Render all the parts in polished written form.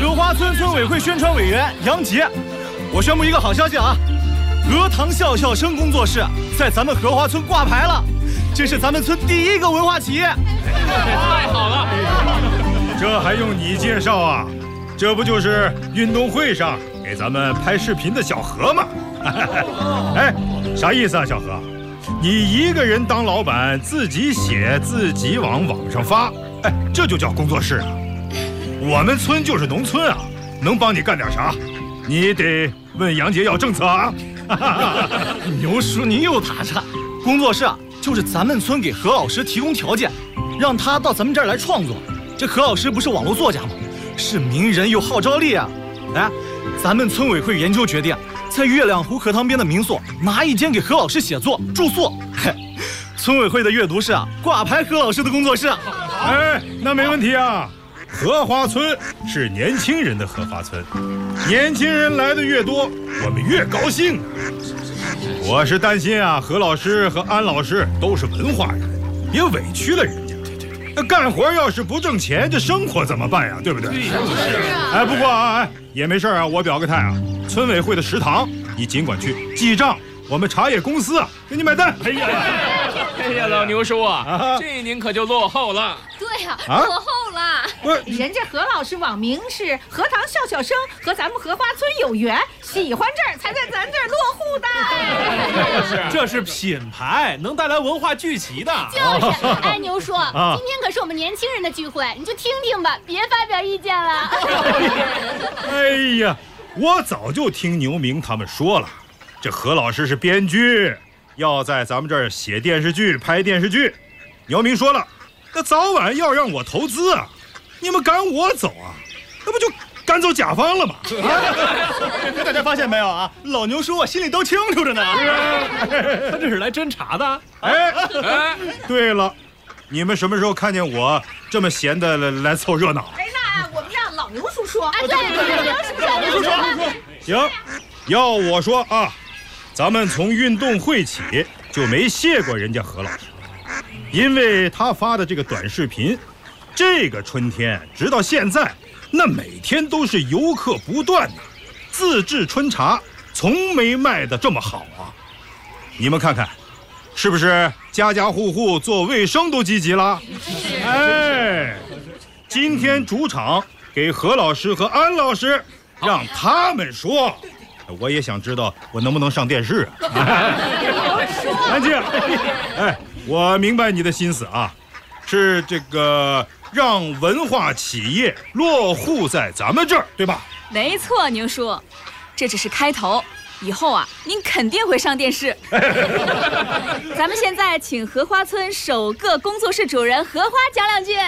荷花村村委会宣传委员杨杰，我宣布一个好消息啊！荷塘笑笑生工作室在咱们荷花村挂牌了，这是咱们村第一个文化企业。 太好了！ 这还用你介绍啊？这不就是运动会上给咱们拍视频的小何吗？哎，啥意思啊，小何？你一个人当老板，自己写，自己往网上发，哎，这就叫工作室啊？我们村就是农村啊，能帮你干点啥？你得问杨杰要政策啊！ 牛叔，您又打岔。工作室啊，就是咱们村给何老师提供条件，让他到咱们这儿来创作。这何老师不是网络作家吗？是名人，有号召力啊！哎，咱们村委会研究决定，在月亮湖荷塘边的民宿拿一间给何老师写作住宿。村委会的阅读室啊，挂牌何老师的工作室。 哎，那没问题啊。荷花村是年轻人的荷花村，年轻人来的越多，我们越高兴。我是担心啊，何老师和安老师都是文化人，别委屈了人家。那干活要是不挣钱，这生活怎么办呀？对不对？哎，不过啊，也没事啊，我表个态啊，村委会的食堂你尽管去记账，我们茶叶公司啊给你买单。 哎呀，老牛叔啊，这您可就落后了。 对呀，落后了。 人家何老师网名是荷塘笑笑生，和咱们荷花村有缘，喜欢这儿才在咱这儿落户的。 这是品牌，能带来文化聚集的。 就是，哎，牛叔，今天可是我们年轻人的聚会，你就听听吧，别发表意见了。 哎呀，我早就听牛明他们说了，这何老师是编剧，要在咱们这儿写电视剧、拍电视剧。牛明说了，那早晚要让我投资啊，你们赶我走啊，那不就赶走甲方了吗？ 大家发现没有啊？老牛叔啊，心里都清楚着呢。他这是来侦查的。 哎，对了，你们什么时候看见我这么闲的来凑热闹？ 哎，那我们让老牛叔说。 对，牛叔说。 行，要我说啊，咱们从运动会起就没谢过人家何老师，因为他发的这个短视频，这个春天直到现在，那每天都是游客不断的，自制春茶从没卖的这么好啊！你们看看，是不是家家户户做卫生都积极了？哎，今天主场给何老师和安老师，让他们说。我也想知道我能不能上电视啊！安静，哎，我明白你的心思啊，是这个让文化企业落户在咱们这儿，对吧？ 没错，牛叔，这只是开头，以后啊，您肯定会上电视。咱们现在请荷花村首个工作室主人荷花讲两句。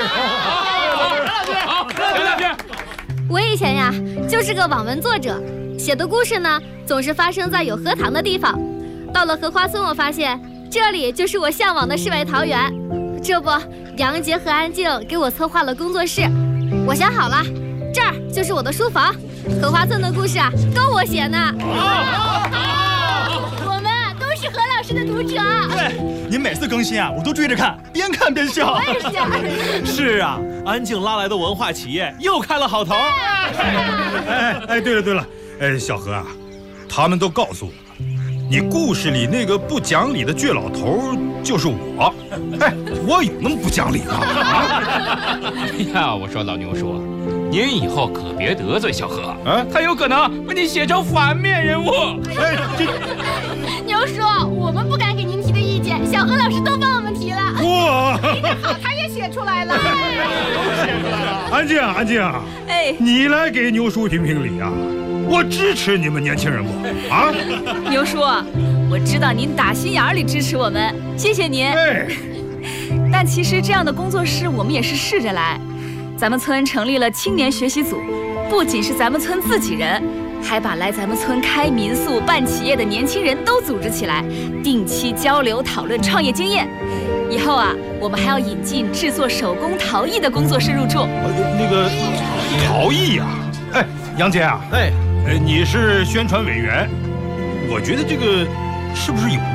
讲两句。 我以前呀，就是个网文作者。写的故事呢，总是发生在有荷塘的地方。到了荷花村，我发现这里就是我向往的世外桃源。这不，杨杰和安静给我策划了工作室。我想好了，这儿就是我的书房。荷花村的故事啊，都我写呢。我们都是何老师的读者。 对，您每次更新啊，我都追着看，边看边笑。 我也是。 是啊，安静拉来的文化企业又开了好头。 哎，对了。哎，小何啊，他们都告诉我，你故事里那个不讲理的倔老头就是我。哎，我有那么不讲理吗？ 哎呀，我说老牛叔，您以后可别得罪小何，他有可能把你写成反面人物。 哎， 牛叔，我们不敢给您提的意见，小何老师都帮我们提了。 哇， 好，他也写出来了。 安静， 哎， 你来给牛叔评评理啊！我支持你们年轻人不啊？ 牛叔，我知道您打心眼里支持我们，谢谢您。 哎， 但其实这样的工作室我们也是试着来。咱们村成立了青年学习组，不仅是咱们村自己人，还把来咱们村开民宿、办企业的年轻人都组织起来，定期交流讨论创业经验。以后啊，我们还要引进制作手工陶艺的工作室入驻。 那个陶艺呀，哎，杨杰啊，你是宣传委员，我觉得这个是不是有